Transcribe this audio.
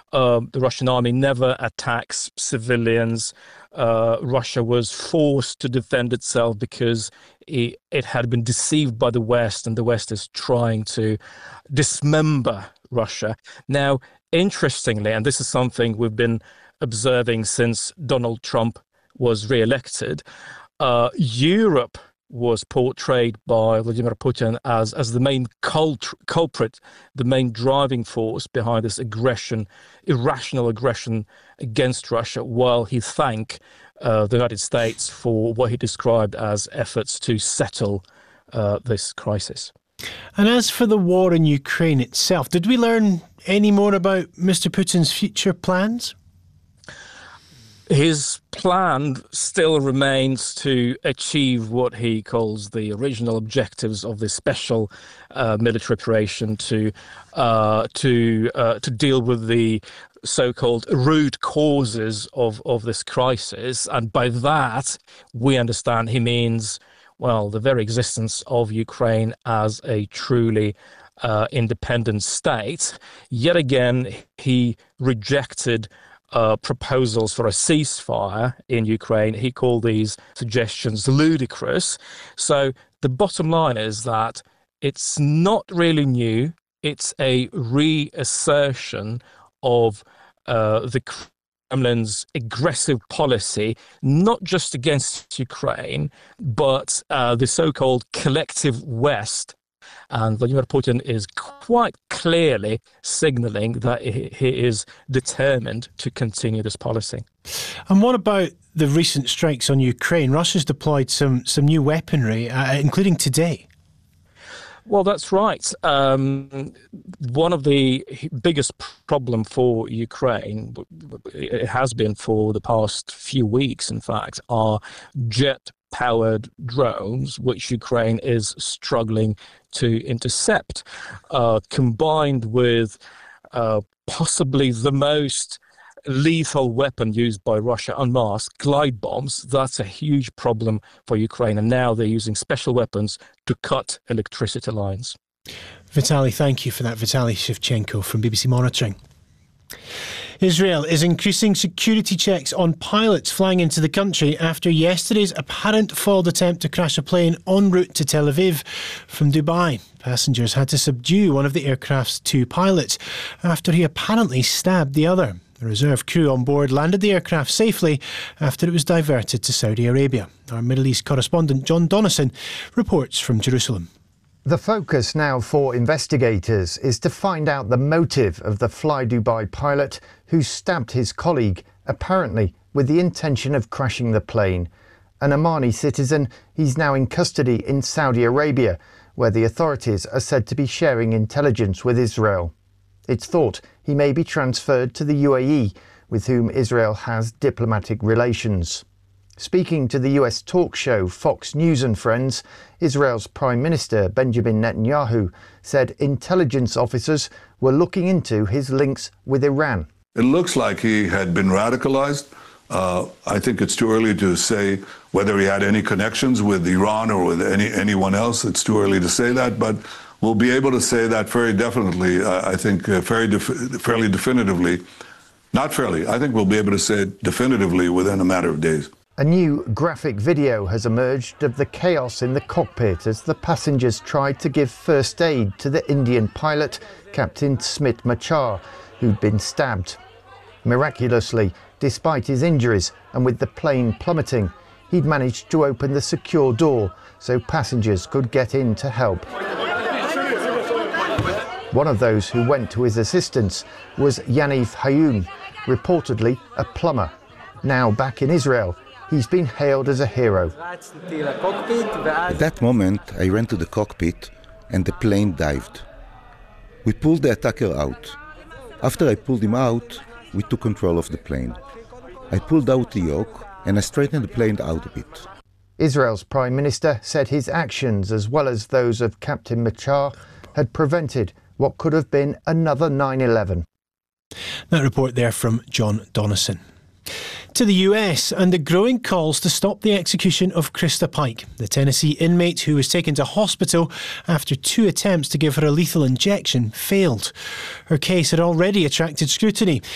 The Russian army never attacks civilians. Russia was forced to defend itself because it had been deceived by the West, and the West is trying to dismember Russia. Now, interestingly, and this is something we've been observing since Donald Trump was re-elected, Europe was portrayed by Vladimir Putin as the main culprit, the main driving force behind this irrational aggression against Russia, while he thanked the United States for what he described as efforts to settle this crisis. And as for the war in Ukraine itself, did we learn any more about Mr. Putin's future plans? His plan still remains to achieve what he calls the original objectives of this special military operation to deal with the so-called root causes of this crisis. And by that, we understand he means, well, the very existence of Ukraine as a truly independent state. Yet again, he rejected proposals for a ceasefire in Ukraine. He called these suggestions ludicrous. So the bottom line is that it's not really new. It's a reassertion of the Kremlin's aggressive policy, not just against Ukraine, but the so-called collective West. And Vladimir Putin is quite clearly signaling that he is determined to continue this policy. And what about the recent strikes on Ukraine? Russia's deployed some new weaponry, including today. Well, that's right. One of the biggest problem for Ukraine, it has been for the past few weeks, in fact, are jet-powered drones, which Ukraine is struggling to intercept, combined with possibly the most lethal weapon used by Russia en masse, glide bombs. That's a huge problem for Ukraine. And now they're using special weapons to cut electricity lines. Vitaly, thank you for that. Vitaly Shevchenko from BBC Monitoring. Israel is increasing security checks on pilots flying into the country after yesterday's apparent failed attempt to crash a plane en route to Tel Aviv from Dubai. Passengers had to subdue one of the aircraft's two pilots after he apparently stabbed the other. The reserve crew on board landed the aircraft safely after it was diverted to Saudi Arabia. Our Middle East correspondent John Donnison reports from Jerusalem. The focus now for investigators is to find out the motive of the Fly Dubai pilot who stabbed his colleague, apparently with the intention of crashing the plane. An Omani citizen, he's now in custody in Saudi Arabia, where the authorities are said to be sharing intelligence with Israel. It's thought he may be transferred to the UAE, with whom Israel has diplomatic relations. Speaking to the US talk show Fox News and Friends, Israel's Prime Minister Benjamin Netanyahu said intelligence officers were looking into his links with Iran. It looks like he had been radicalized. I think it's too early to say whether he had any connections with Iran or with anyone else. It's too early to say that, but we'll be able to say that very definitely, I think fairly definitively. Not fairly, I think we'll be able to say it definitively within a matter of days. A new graphic video has emerged of the chaos in the cockpit as the passengers tried to give first aid to the Indian pilot, Captain Smit Machar, who'd been stabbed. Miraculously, despite his injuries and with the plane plummeting, he'd managed to open the secure door so passengers could get in to help. One of those who went to his assistance was Yaniv Hayoun, reportedly a plumber. Now back in Israel, he's been hailed as a hero. At that moment, I ran to the cockpit and the plane dived. We pulled the attacker out. After I pulled him out, we took control of the plane. I pulled out the yoke and I straightened the plane out a bit. Israel's Prime Minister said his actions, as well as those of Captain Machar, had prevented what could have been another 9/11. That report there from John Donnison. To the US and the growing calls to stop the execution of Krista Pike, the Tennessee inmate who was taken to hospital after 2 attempts to give her a lethal injection failed. Her case had already attracted scrutiny.